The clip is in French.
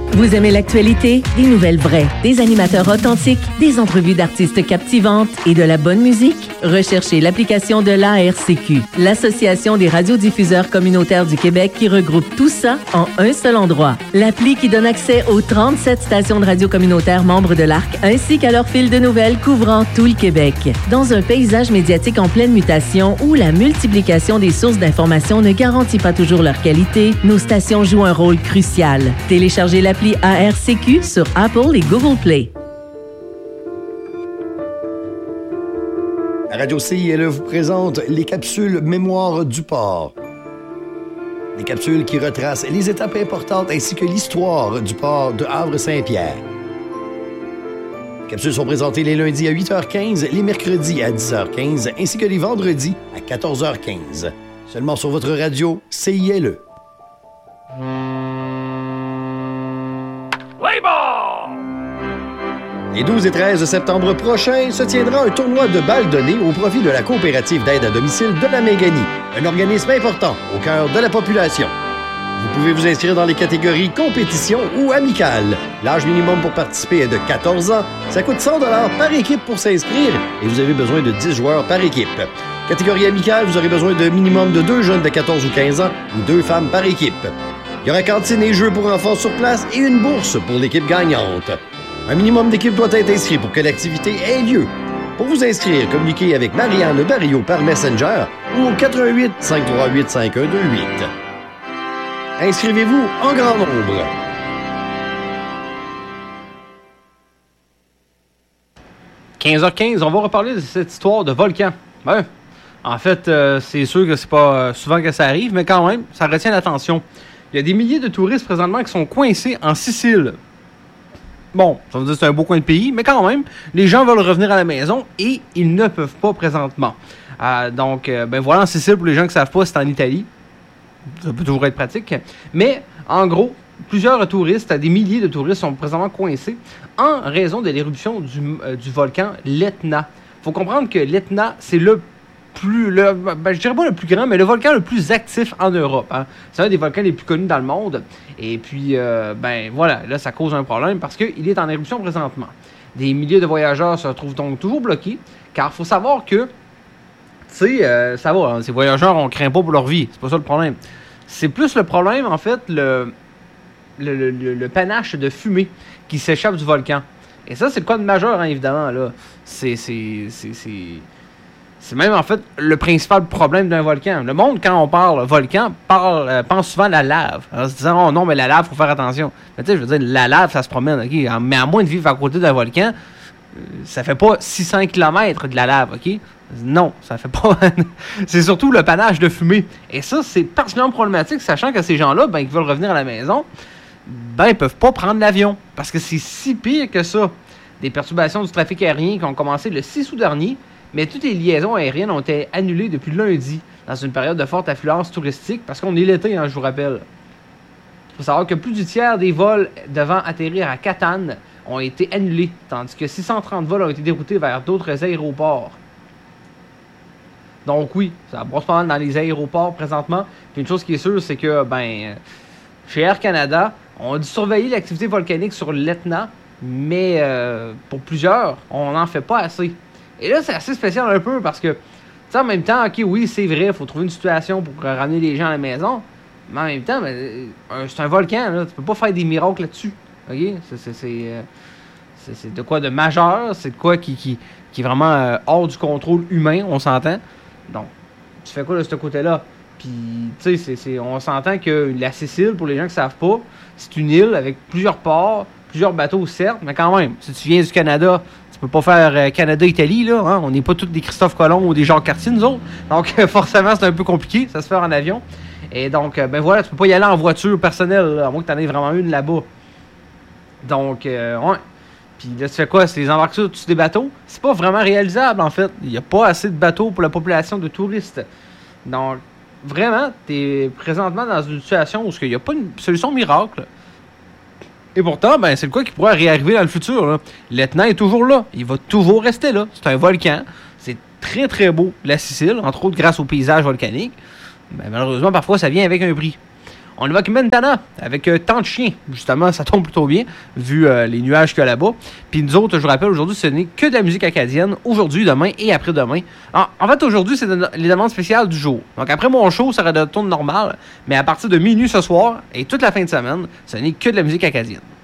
Vous aimez l'actualité? Des nouvelles vraies, des animateurs authentiques, des entrevues d'artistes captivantes et de la bonne musique? Recherchez l'application de l'ARCQ, l'Association des radiodiffuseurs communautaires du Québec, qui regroupe tout ça en un seul endroit. L'appli qui donne accès aux 37 stations de radio communautaires membres de l'ARC, ainsi qu'à leur fil de nouvelles couvrant tout le Québec. Dans un paysage médiatique en pleine mutation où la multiplication des sources d'informations ne garantit pas toujours leur qualité, nos stations jouent un rôle crucial. Téléchargez l'appli ARCQ sur Apple et Google Play. Radio CILE vous présente les capsules Mémoire du port. Des capsules qui retracent les étapes importantes ainsi que l'histoire du port de Havre-Saint-Pierre. Les capsules sont présentées les lundis à 8h15, les mercredis à 10h15 ainsi que les vendredis à 14h15. Seulement sur votre radio CILE. Les 12 et 13 septembre prochains se tiendra un tournoi de balles données au profit de la coopérative d'aide à domicile de la Méganie, un organisme important au cœur de la population. Vous pouvez vous inscrire dans les catégories compétition ou amicale. L'âge minimum pour participer est de 14 ans. Ça coûte 100 $ par équipe pour s'inscrire et vous avez besoin de 10 joueurs par équipe. Catégorie amicale, vous aurez besoin de minimum de 2 jeunes de 14 ou 15 ans ou 2 femmes par équipe. Il y aura cantine et jeux pour enfants sur place et une bourse pour l'équipe gagnante. Un minimum d'équipe doit être inscrit pour que l'activité ait lieu. Pour vous inscrire, communiquez avec Marianne Barrio par Messenger ou au 88 538 5128. Inscrivez-vous en grand nombre. « 15h15, on va reparler de cette histoire de volcan. Ouais. En fait, c'est sûr que c'est pas souvent que ça arrive, mais quand même, ça retient l'attention. Il y a des milliers de touristes présentement qui sont coincés en Sicile. Bon, ça veut dire que c'est un beau coin de pays, mais quand même, les gens veulent revenir à la maison et ils ne peuvent pas présentement. Donc, voilà, en Sicile, pour les gens qui ne savent pas, c'est en Italie. Ça peut toujours être pratique. Mais, en gros, plusieurs touristes, des milliers de touristes sont présentement coincés en raison de l'éruption du volcan l'Etna. Il faut comprendre que l'Etna, c'est je dirais pas le plus grand, mais le volcan le plus actif en Europe. Hein. C'est un des volcans les plus connus dans le monde. Et puis, voilà, là, ça cause un problème parce qu'il est en éruption présentement. Des milliers de voyageurs se retrouvent donc toujours bloqués, car il faut savoir que, tu sais, ça va, hein, ces voyageurs, on craint pas pour leur vie. C'est pas ça le problème. C'est plus le problème, en fait, le panache de fumée qui s'échappe du volcan. Et ça, c'est le cas de majeur, hein, évidemment, là. C'est même, en fait, le principal problème d'un volcan. Le monde, quand on parle volcan, pense souvent à la lave. En se disant, oh non, mais la lave, il faut faire attention. Mais tu sais, je veux dire, la lave, ça se promène, OK? Mais à moins de vivre à côté d'un volcan, ça fait pas 600 km de la lave, OK? Non, ça fait pas... C'est surtout le panache de fumée. Et ça, c'est particulièrement problématique, sachant que ces gens-là, qui veulent revenir à la maison, ils peuvent pas prendre l'avion. Parce que c'est si pire que ça. Des perturbations du trafic aérien qui ont commencé le 6 août dernier, mais toutes les liaisons aériennes ont été annulées depuis lundi, dans une période de forte affluence touristique, parce qu'on est l'été, hein, je vous rappelle. Il faut savoir que plus du tiers des vols devant atterrir à Catane ont été annulés, tandis que 630 vols ont été déroutés vers d'autres aéroports. Donc oui, ça brosse pas mal dans les aéroports présentement. Puis une chose qui est sûre, c'est que, chez Air Canada, on a dû surveiller l'activité volcanique sur l'Etna, mais pour plusieurs, on n'en fait pas assez. Et là, c'est assez spécial un peu parce que, tu sais, en même temps, OK, oui, c'est vrai, il faut trouver une situation pour ramener les gens à la maison, mais en même temps, c'est un volcan, là, tu peux pas faire des miracles là-dessus, OK? C'est de quoi de majeur, c'est de quoi qui est vraiment hors du contrôle humain, on s'entend. Donc, tu fais quoi de ce côté-là? Puis, tu sais, on s'entend que la Sicile, pour les gens qui savent pas, c'est une île avec plusieurs ports, plusieurs bateaux, certes, mais quand même, si tu viens du Canada, tu peux pas faire Canada-Italie, là, hein? On n'est pas tous des Christophe Colomb ou des Jacques Cartier, nous autres. Donc, forcément, c'est un peu compliqué, ça se fait en avion. Et donc, voilà, tu peux pas y aller en voiture personnelle, là, à moins que tu en aies vraiment une là-bas. Donc, ouais. Puis là, tu fais quoi? C'est les embarques sur des bateaux? C'est pas vraiment réalisable, en fait. Il n'y a pas assez de bateaux pour la population de touristes. Donc, vraiment, tu es présentement dans une situation où il n'y a pas une solution miracle. Et pourtant, c'est le quoi qui pourrait réarriver dans le futur. Là. L'Etna est toujours là. Il va toujours rester là. C'est un volcan. C'est très, très beau, la Sicile, entre autres grâce au paysage volcanique. Malheureusement, parfois, ça vient avec un prix. On évoque Mentana avec Tant de chiens. Justement, ça tombe plutôt bien, vu les nuages qu'il y a là-bas. Puis nous autres, je vous rappelle, aujourd'hui, ce n'est que de la musique acadienne. Aujourd'hui, demain et après-demain. En fait, aujourd'hui, c'est les demandes spéciales du jour. Donc après mon show, ça aurait de tourne normal. Mais à partir de minuit ce soir et toute la fin de semaine, ce n'est que de la musique acadienne.